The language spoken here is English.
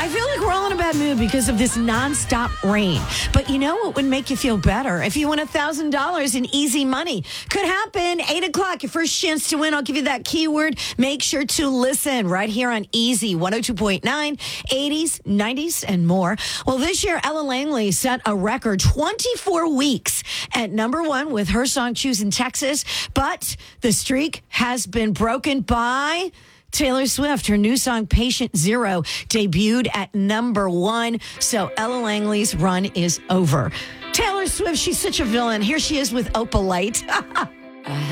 I feel like we're all in a bad mood because of this nonstop rain. But you know what would make you feel better? If you win $1,000 in easy money. Could happen. 8 o'clock, your first chance to win. I'll give you that keyword. Make sure to listen right here on Easy 102.9, 80s, 90s, and more. Well, this year, Ella Langley set a record 24 weeks at number one with her song Choosing Texas. But the streak has been broken by Taylor Swift. Her new song, Patient Zero, debuted at number one. So Ella Langley's run is over. Taylor Swift, she's such a villain. Here she is with Opalite.